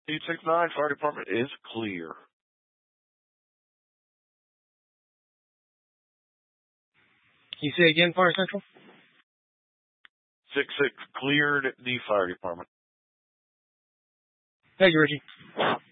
869 Fire Department is clear. 6 again, Fire Central? 6-6 cleared the fire department. Thank you, Richie.